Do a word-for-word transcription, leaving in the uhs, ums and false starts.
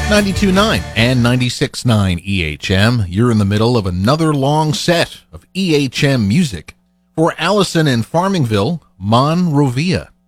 ninety-two point nine and ninety-six point nine E H M. You're in the middle of another long set of E H M music. For Allison in Farmingville, Monrovia.